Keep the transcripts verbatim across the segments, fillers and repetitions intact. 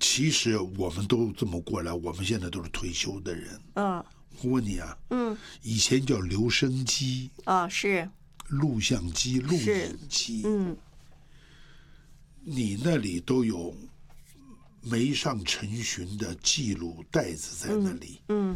其实我们都这么过来，我们现在都是退休的人。 嗯， 我问你啊， 嗯， 以前叫留声机啊，是录像机、录影机， 嗯， 你那里都有梅上成巡的记录带子在那里。 嗯，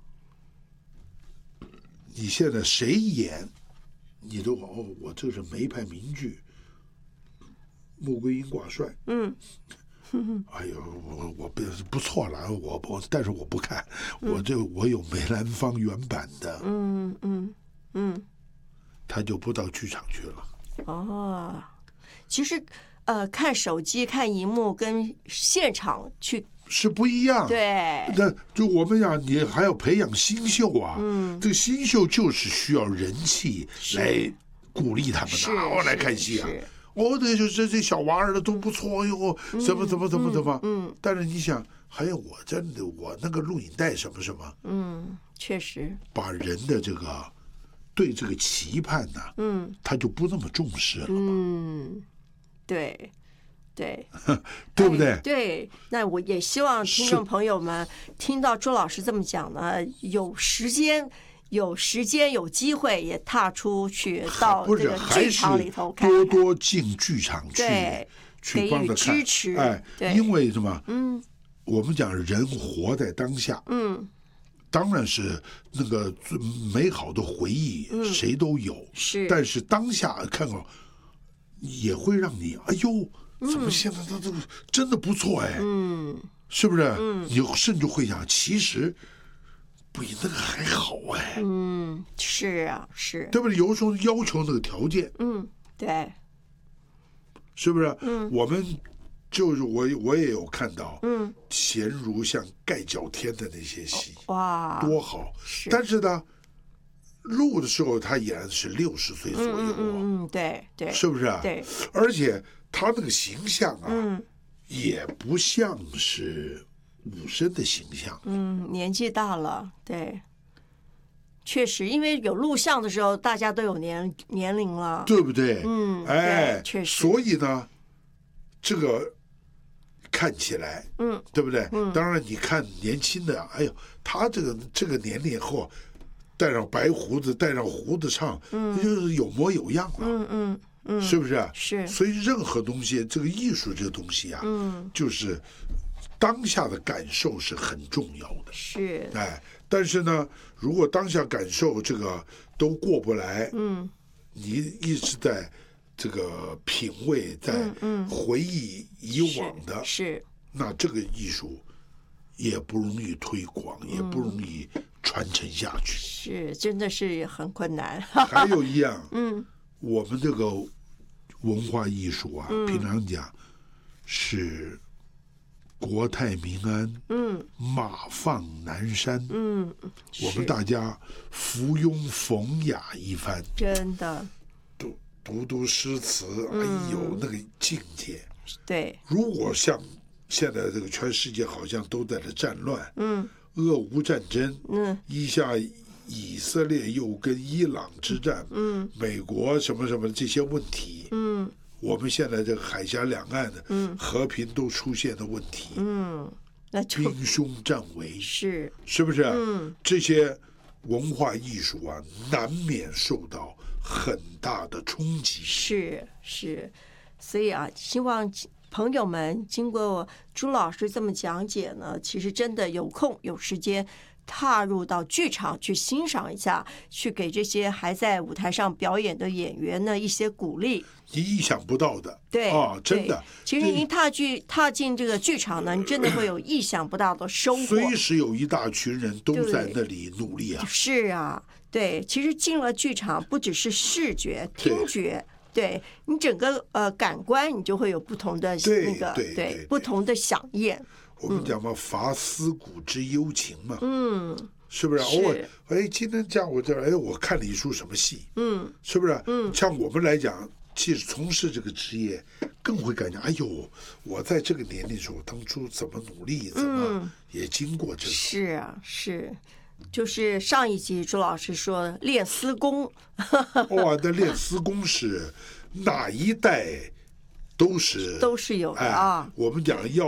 嗯你现在谁演，你都哦，我这是梅派名剧，穆桂英挂帅。 嗯。 哎呦，我我不不错了，我我但是我不看，我这我有梅兰芳原版的， 嗯嗯嗯， 他就不到剧场去了。 哦，其实呃，看手机看荧幕跟现场去是不一样， 对， 那就我们讲，你还要培养新秀啊， 嗯， 这个新秀就是需要人气来鼓励他们是的，哦，来看戏啊。哦，这就这这小娃儿的都不错哟，怎么怎么怎么怎么， 嗯， 但是你想，还有我真的我那个录影带什么什么， 嗯，确实， 把人的这个对这个期盼呢， 嗯， 他就不那么重视了， 嗯，对，对， 对不对？ 哎？对，那我也希望听众朋友们听到朱老师这么讲呢，有时间。有时间有机会也踏出去到这个剧场里头看， 多多进剧场去， 对， 去帮着看， 支持， 哎，因为什么？ 嗯， 我们讲人活在当下， 嗯， 当然是那个最美好的回忆， 嗯、 谁都有， 是， 但是当下看到也会让你，哎呦，怎么现在他这个真的不错哎， 嗯， 是不是？ 嗯， 你甚至会想，其实。比那个还好哎， 嗯，是啊，是， 对不对？有时候要求那个条件， 嗯，对， 是不是？ 嗯， 我们就是我我也有看到， 嗯， 贤如像盖角天的那些戏， 哇， 多好！ 是， 但是呢，录的时候他演是六十岁左右， 嗯嗯嗯，对对， 是不是？ 对， 而且他那个形象啊， 嗯， 也不像是。武生的形象， 嗯，年纪大了，对，确实，因为有录像的时候，大家都有年年龄了， 对不对？ 嗯， 哎， 确实， 所以呢，这个看起来， 嗯， 对不对？ 嗯， 当然，你看年轻的，哎呦，他这个这个年龄后，带上白胡子，带上胡子唱，嗯，就是有模有样了， 嗯嗯嗯， 是不是？ 是， 所以任何东西，这个艺术这个东西啊， 嗯， 就是当下的感受是很重要的， 是， 哎，但是呢，如果当下感受这个都过不来， 嗯， 你一直在这个品味，在回忆以往的， 嗯、是, 是， 那这个艺术也不容易推广，嗯、也不容易传承下去， 是，真的是很困难。 还有一样， 嗯， 我们这个文化艺术啊，嗯、平常讲是。国泰民安， 嗯， 马放南山， 嗯， 我们大家附庸风雅一番， 真的， 读读读诗词，哎呦，那个境界。 对， 如果像现在这个全世界好像都在这战乱， 嗯， 俄乌战争， 嗯， 一下以色列又跟伊朗之战， 嗯， 美国什么什么这些问题， 嗯。 我们现在这个海峡两岸的和平都出现的问题， 嗯，那就兵凶战危是是不是？ 嗯， 这些文化艺术啊，难免受到很大的冲击。 是是，所以啊，希望朋友们经过朱老师这么讲解呢，其实真的有空有时间。踏入到剧场去欣赏一下，去给这些还在舞台上表演的演员呢一些鼓励。 你意想不到的， 对啊，真的。 其实您踏剧踏进这个剧场呢，你真的会有意想不到的收获。 随时有一大群人都在那里努力啊。 是啊，对，其实进了剧场，不只是视觉、听觉。对你整个呃感官，你就会有不同的那个对对对不同的响应。 我们讲嘛，伐思古之幽情嘛， 嗯， 是不是？偶尔，哎，今天在我这儿，哎，我看了一出什么戏， 嗯， 是不是？ 嗯， 像我们来讲，其实从事这个职业，更会感觉，哎呦，我在这个年龄的时候，当初怎么努力，怎么也经过这个。 是啊，是。就是上一集朱老师说练丝功， 哇，那练丝功是哪一代都是都是有的啊。 哎、我们讲要。